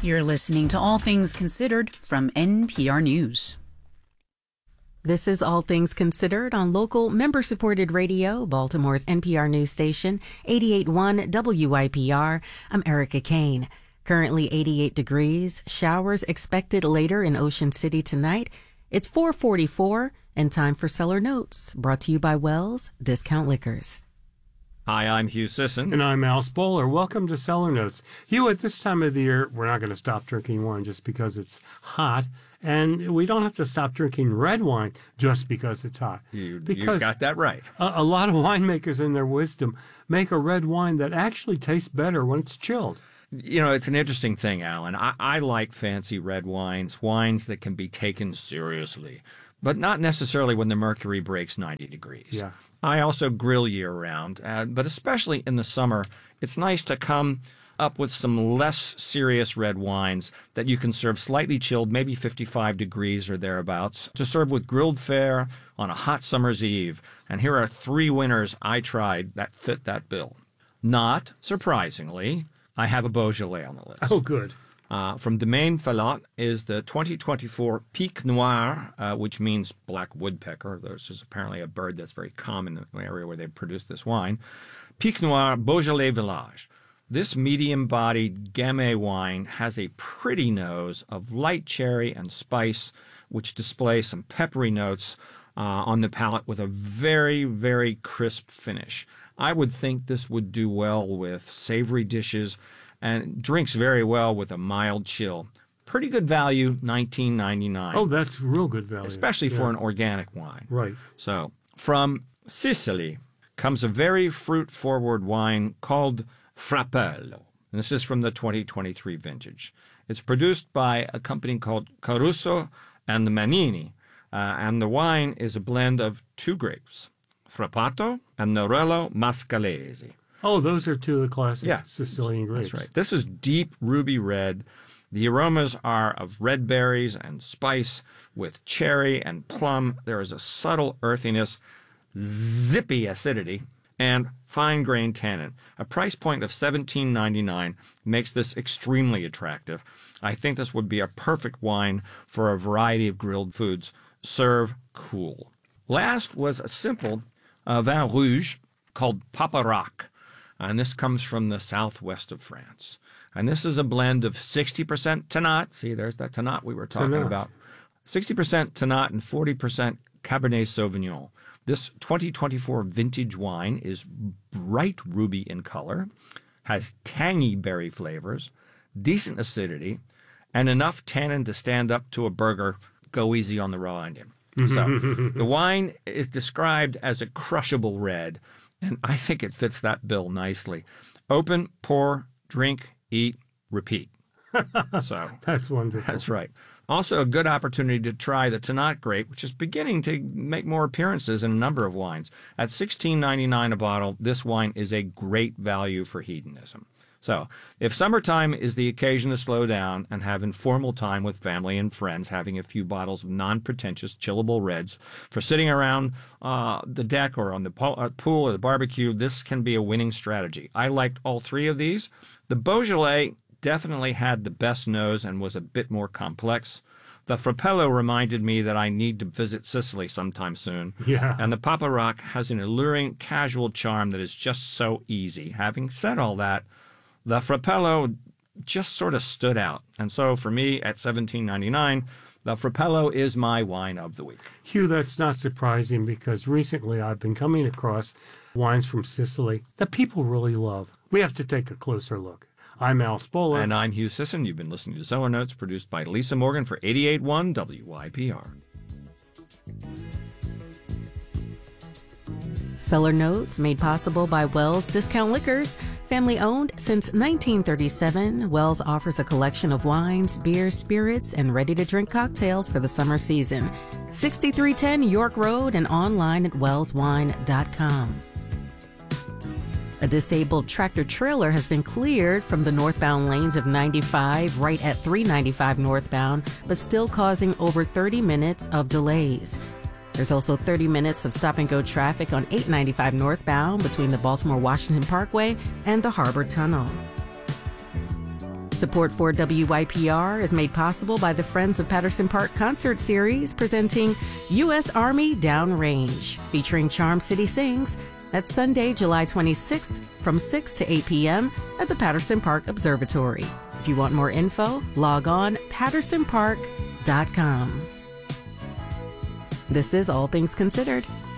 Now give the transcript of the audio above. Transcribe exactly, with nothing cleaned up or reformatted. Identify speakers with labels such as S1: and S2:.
S1: You're listening to All Things Considered from N P R News.
S2: This is All Things Considered on local member-supported radio, Baltimore's N P R news station, eighty-eight point one W I P R. I'm Erica Kane. Currently eighty-eight degrees. Showers expected later in Ocean City tonight. It's four forty-four and time for Cellar Notes, brought to you by Wells Discount Liquors.
S3: Hi, I'm Hugh Sisson.
S4: And I'm Al Spoler. Welcome to Cellar Notes. Hugh, at this time of the year, we're not going to stop drinking wine just because it's hot. And we don't have to stop drinking red wine just because it's hot.
S3: You,
S4: because
S3: you got that right.
S4: A, a lot of winemakers in their wisdom make a red wine that actually tastes better when it's chilled.
S3: You know, it's an interesting thing, Alan. I, I like fancy red wines, wines that can be taken seriously, but not necessarily when the mercury breaks ninety degrees.
S4: Yeah.
S3: I also grill year-round, uh, but especially in the summer, it's nice to come up with some less serious red wines that you can serve slightly chilled, maybe fifty-five degrees or thereabouts, to serve with grilled fare on a hot summer's eve. And here are three winners I tried that fit that bill. Not surprisingly, I have a Beaujolais on the list.
S4: Oh, good.
S3: Uh, from Domaine Fallotte is the twenty twenty-four Pique Noir, uh, which means black woodpecker. This is apparently a bird that's very common in the area where they produce this wine. Pique Noir Beaujolais Village. This medium-bodied Gamay wine has a pretty nose of light cherry and spice, which display some peppery notes uh, on the palate with a very, very crisp finish. I would think this would do well with savory dishes and drinks very well with a mild chill. Pretty good value, nineteen ninety-nine.
S4: Oh, that's real good value.
S3: Especially
S4: yeah.
S3: for an organic wine.
S4: Right.
S3: So, from Sicily comes a very fruit-forward wine called Frappello. And this is from the twenty twenty-three vintage. It's produced by a company called Caruso and Manini, uh, and the wine is a blend of two grapes, Frappato and Norello Mascalese.
S4: Oh, those are two of the classic
S3: yeah,
S4: Sicilian grapes.
S3: That's right. This is deep ruby red. The aromas are of red berries and spice with cherry and plum. There is a subtle earthiness, zippy acidity, and fine-grained tannin. A price point of seventeen ninety-nine makes this extremely attractive. I think this would be a perfect wine for a variety of grilled foods. Serve cool. Last was a simple uh, vin rouge called Paparac, and this comes from the southwest of France. And this is a blend of sixty percent Tannat. See, there's that Tannat we were talking
S4: Tannat.
S3: about. sixty percent Tannat and forty percent Cabernet Sauvignon. This twenty twenty-four vintage wine is bright ruby in color, has tangy berry flavors, decent acidity, and enough tannin to stand up to a burger. Go easy on the raw onion. So the wine is described as a crushable red, and I think it fits that bill nicely. Open, pour, drink, eat, repeat. So
S4: That's wonderful.
S3: that's right. Also a good opportunity to try the Tannat grape, which is beginning to make more appearances in a number of wines. At sixteen ninety-nine a bottle, this wine is a great value for hedonism. So, if summertime is the occasion to slow down and have informal time with family and friends, having a few bottles of non-pretentious, chillable reds for sitting around uh, the deck or on the po- uh, pool or the barbecue, this can be a winning strategy. I liked all three of these. The Beaujolais definitely had the best nose and was a bit more complex. The Frappello reminded me that I need to visit Sicily sometime soon.
S4: Yeah.
S3: And the Paparac has an alluring, casual charm that is just so easy. Having said all that, the Frappello just sort of stood out. And so for me, at seventeen ninety-nine, the Frappello is my wine of the week.
S4: Hugh, that's not surprising because recently I've been coming across wines from Sicily that people really love. We have to take a closer look. I'm Al Spoler.
S3: And I'm Hugh Sisson. You've been listening to Cellar Notes, produced by Lisa Morgan for eighty-eight point one W I P R.
S2: Cellar Notes, made possible by Wells Discount Liquors. Family owned since nineteen thirty-seven, Wells offers a collection of wines, beers, spirits, and ready-to-drink cocktails for the summer season. sixty-three ten York Road and online at wells wine dot com. A disabled tractor-trailer has been cleared from the northbound lanes of ninety-five right at three ninety-five northbound, but still causing over thirty minutes of delays. There's also thirty minutes of stop-and-go traffic on eight ninety-five northbound between the Baltimore-Washington Parkway and the Harbor Tunnel. Support for W Y P R is made possible by the Friends of Patterson Park concert series presenting U S Army Downrange, featuring Charm City Sings. That's Sunday, July twenty-sixth from six to eight p.m. at the Patterson Park Observatory. If you want more info, log on patterson park dot com. This is All Things Considered.